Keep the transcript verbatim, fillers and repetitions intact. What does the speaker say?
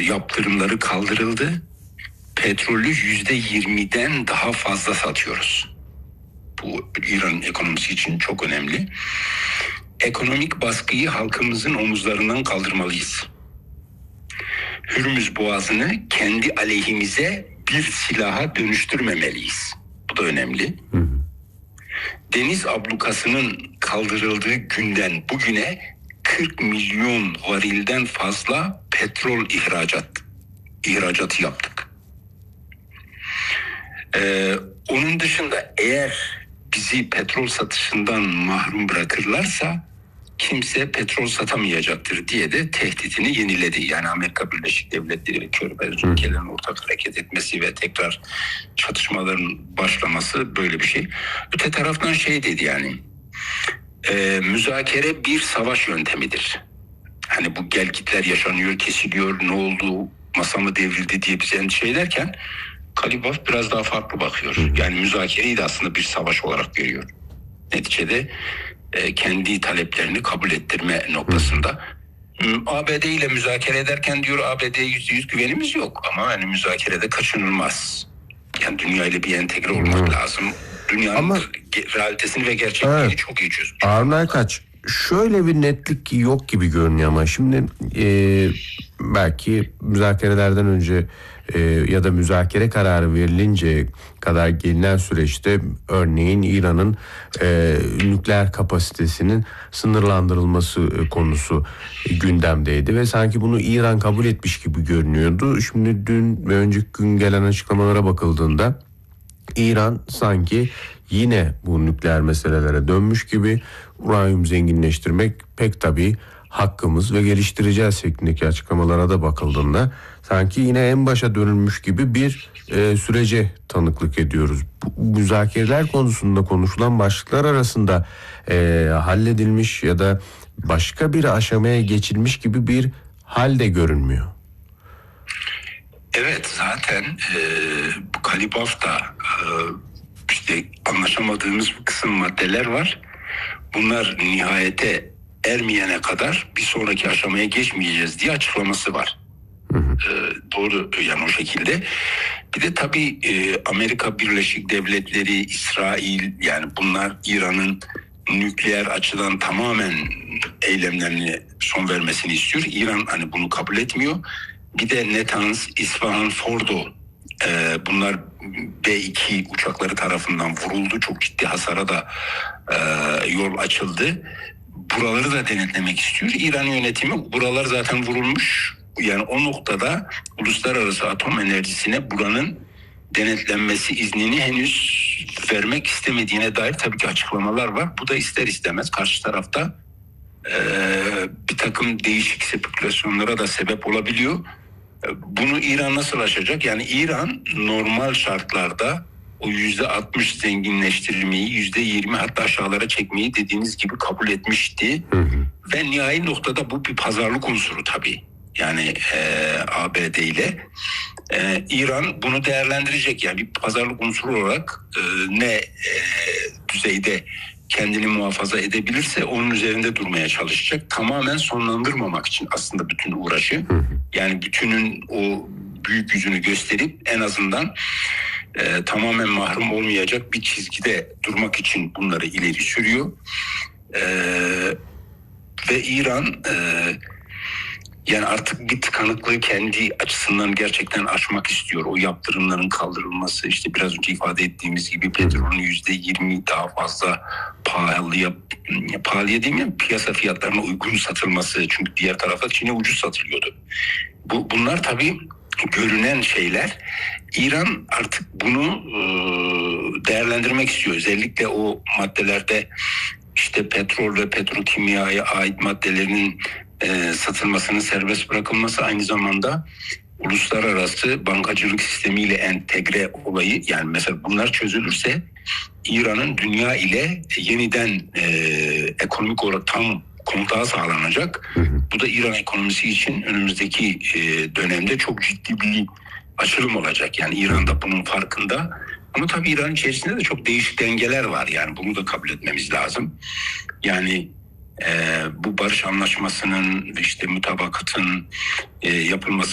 yaptırımları kaldırıldı. Petrolü yüzde yirmiden daha fazla satıyoruz. Bu İran ekonomisi için çok önemli. Ekonomik baskıyı halkımızın omuzlarından kaldırmalıyız. Hürmüz Boğazı'nı kendi aleyhimize bir silaha dönüştürmemeliyiz. Bu da önemli. Hı hı. Deniz ablukasının kaldırıldığı günden bugüne kırk milyon varilden fazla petrol ihracat ihracatı yaptık. Ee, onun dışında eğer bizi petrol satışından mahrum bırakırlarsa kimse petrol satamayacaktır diye de tehditini yeniledi. Yani Amerika Birleşik Devletleri ve Körfez ülkelerinin ortak hareket etmesi ve tekrar çatışmaların başlaması böyle bir şey. Öte taraftan şey dedi yani e, müzakere bir savaş yöntemidir. Hani bu gelgitler yaşanıyor, kesiliyor, ne oldu, masa mı devrildi diye bize endişe ederken Kalibaf biraz daha farklı bakıyor. Yani müzakereyi de aslında bir savaş olarak görüyor. Neticede e, kendi taleplerini kabul ettirme noktasında. A B D ile müzakere ederken diyor A B D'ye yüzde yüz güvenimiz yok. Ama hani müzakerede kaçınılmaz. Yani dünya ile bir entegre olmak hmm. lazım. Dünyanın ama, realitesini ve gerçekliğini evet, çok iyi çözmüş. Harun Erkaç, şöyle bir netlik yok gibi görünüyor ama şimdi e, belki müzakerelerden önce e, ya da müzakere kararı verilince kadar gelinen süreçte örneğin İran'ın e, nükleer kapasitesinin sınırlandırılması e, konusu gündemdeydi ve sanki bunu İran kabul etmiş gibi görünüyordu. Şimdi dün ve önceki gün gelen açıklamalara bakıldığında İran sanki yine bu nükleer meselelere dönmüş gibi, uranyum zenginleştirmek pek tabii hakkımız ve geliştireceğiz şeklindeki açıklamalara da bakıldığında sanki yine en başa dönülmüş gibi bir e, sürece tanıklık ediyoruz. Bu müzakereler konusunda konuşulan başlıklar arasında e, halledilmiş ya da başka bir aşamaya geçilmiş gibi bir hal de görünmüyor. Evet, zaten e, bu Kalibaf'ta e, işte anlaşamadığımız bir kısım maddeler var. Bunlar nihayete ermeyene kadar bir sonraki aşamaya geçmeyeceğiz diye açıklaması var. Hı hı. E, doğru yani o şekilde. Bir de tabii e, Amerika Birleşik Devletleri, İsrail, yani bunlar İran'ın nükleer açıdan tamamen eylemlerine son vermesini istiyor. İran hani bunu kabul etmiyor. Bir de Natanz, İsfahan, Fordo e, bunlar B iki uçakları tarafından vuruldu. Çok ciddi hasara da e, yol açıldı. Buraları da denetlemek istiyor. İran yönetimi buralar zaten vurulmuş. Yani o noktada uluslararası atom enerjisine buranın denetlenmesi iznini henüz vermek istemediğine dair tabii ki açıklamalar var. Bu da ister istemez karşı tarafta e, bir takım değişik spekülasyonlara da sebep olabiliyor. Bunu İran nasıl aşacak? Yani İran normal şartlarda o yüzde altmış zenginleştirmeyi yüzde yirmi hatta aşağılara çekmeyi dediğiniz gibi kabul etmişti. Hı hı. Ve nihai noktada bu bir pazarlık unsuru tabii. Yani e, A B D ile e, İran bunu değerlendirecek. Yani bir pazarlık unsuru olarak e, ne e, düzeyde kendini muhafaza edebilirse onun üzerinde durmaya çalışacak. Tamamen sonlandırmamak için aslında bütün uğraşı. Hı hı. Yani bütünün o büyük yüzünü gösterip en azından e, tamamen mahrum olmayacak bir çizgide durmak için bunları ileri sürüyor. E, ve İran e, yani artık bir tıkanıklığı kendi açısından gerçekten aşmak istiyor. O yaptırımların kaldırılması, işte biraz önce ifade ettiğimiz gibi petrolün yüzde yirmi daha fazla pahalıya, pahalıya değil mi? Piyasa fiyatlarına uygun satılması. Çünkü diğer tarafta Çin'e ucuz satılıyordu. Bu, bunlar tabii görünen şeyler. İran artık bunu e, değerlendirmek istiyor. Özellikle o maddelerde işte petrol ve petrokimyaya ait maddelerin e, satılmasının serbest bırakılması, aynı zamanda uluslararası bankacılık sistemiyle entegre olayı, yani mesela bunlar çözülürse İran'ın dünya ile yeniden e, ekonomik olarak tam kontağı sağlanacak. Hı hı. Bu da İran ekonomisi için önümüzdeki e, dönemde çok ciddi bir açılım olacak. Yani İran da bunun farkında. Ama tabii İran içerisinde de çok değişik dengeler var. Yani bunu da kabul etmemiz lazım. Yani e, bu barış anlaşmasının, işte mutabakatın e, yapılması